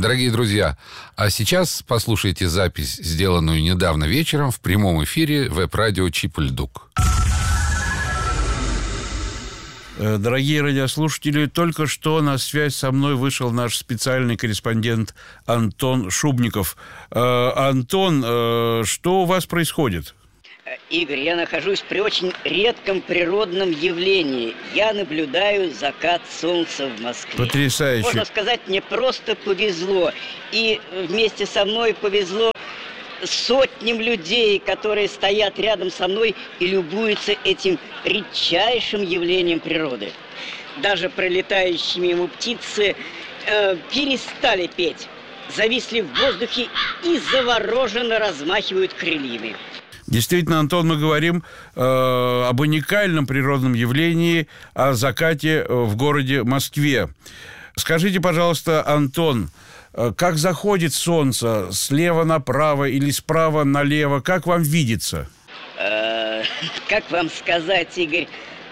Дорогие друзья, а сейчас послушайте запись, сделанную недавно вечером в прямом эфире веб-радио «Чип-Льдук». Дорогие радиослушатели, только что на связь со мной вышел наш специальный корреспондент Антон Шубников. Антон, что у вас происходит? Игорь, я нахожусь при очень редком природном явлении. Я наблюдаю закат солнца в Москве. Потрясающе. Можно сказать, мне просто повезло. И вместе со мной повезло сотням людей, которые стоят рядом со мной и любуются этим редчайшим явлением природы. Даже пролетающие мимо птицы перестали петь, зависли в воздухе и завороженно размахивают крыльями. Действительно, Антон, мы говорим об уникальном природном явлении, о закате в городе Москве. Скажите, пожалуйста, Антон, как заходит солнце, слева направо или справа налево, как вам видится? Как вам сказать, Игорь?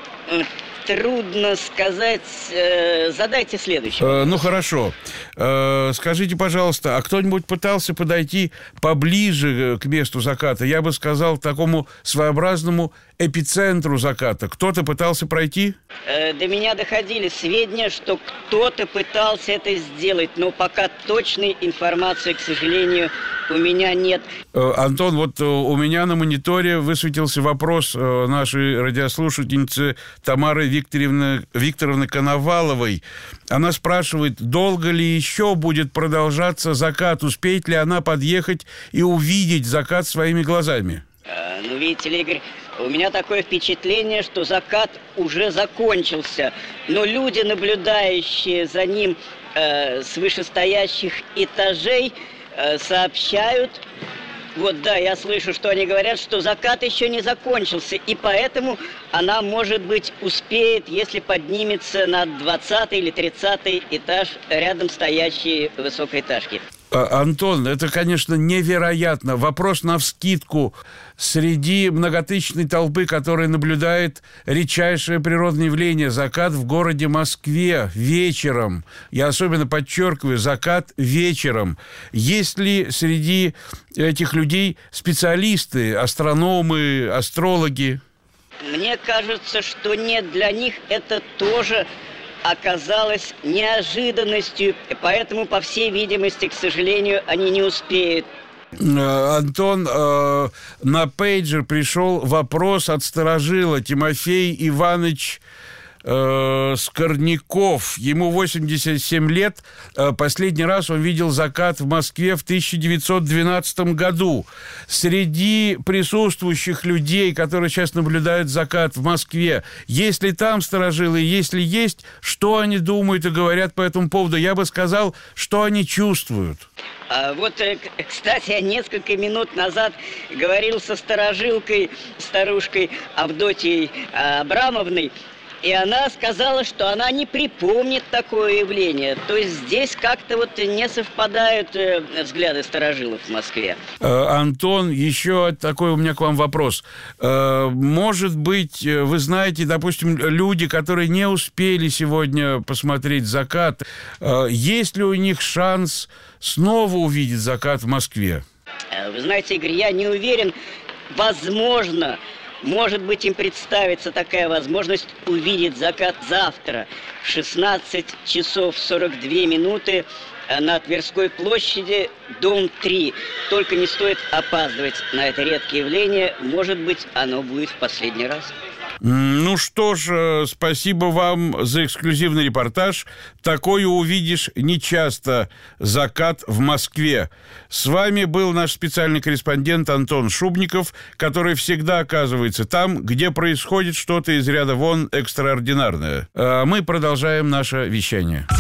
Трудно сказать. Задайте следующий. Ну, хорошо. Скажите, пожалуйста, а кто-нибудь пытался подойти поближе к месту заката? Я бы сказал, к такому своеобразному эпицентру заката. Кто-то пытался пройти? До меня доходили сведения, что кто-то пытался это сделать, но пока точной информации, к сожалению, у меня нет. Антон, вот у меня на мониторе высветился вопрос нашей радиослушательницы Тамары Викторовны Коноваловой. Она спрашивает, долго ли еще будет продолжаться закат, успеет ли она подъехать и увидеть закат своими глазами? Ну, видите ли, Игорь, у меня такое впечатление, что закат уже закончился, но люди, наблюдающие за ним с вышестоящих этажей, сообщают, вот да, я слышу, что они говорят, что закат еще не закончился, и поэтому она, может быть, успеет, если поднимется на 20 или 30 этаж рядом стоящие высокоэтажки. Антон, это, конечно, невероятно. Вопрос навскидку. Среди многотысячной толпы, которая наблюдает редчайшее природное явление, закат в городе Москве вечером. Я особенно подчеркиваю, закат вечером. Есть ли среди этих людей специалисты, астрономы, астрологи? Мне кажется, что нет. Для них это тоже оказалось неожиданностью, поэтому, по всей видимости, к сожалению, они не успеют. Антон, на пейджер пришел вопрос от старожила Тимофей Иванович Скорняков. Ему 87 лет. Последний раз он видел закат в Москве в 1912 году. Среди присутствующих людей, которые сейчас наблюдают закат в Москве, есть ли там старожилы, если есть, что они думают и говорят по этому поводу? Я бы сказал, что они чувствуют. Вот, кстати, я несколько минут назад говорил со старожилкой, старушкой Авдотьей Абрамовной, и она сказала, что она не припомнит такое явление. То есть здесь как-то вот не совпадают взгляды старожилов в Москве. Антон, еще такой у меня к вам вопрос. Может быть, вы знаете, допустим, люди, которые не успели сегодня посмотреть закат, есть ли у них шанс снова увидеть закат в Москве? Вы знаете, Игорь, я не уверен. Возможно, может быть, им представится такая возможность увидеть закат завтра в 16 часов 42 минуты на Тверской площади, дом 3. Только не стоит опаздывать на это редкое явление. Может быть, оно будет в последний раз. Ну что ж, спасибо вам за эксклюзивный репортаж. Такое увидишь нечасто. Закат в Москве. С вами был наш специальный корреспондент Антон Шубников, который всегда оказывается там, где происходит что-то из ряда вон экстраординарное. Мы продолжаем наше вещание.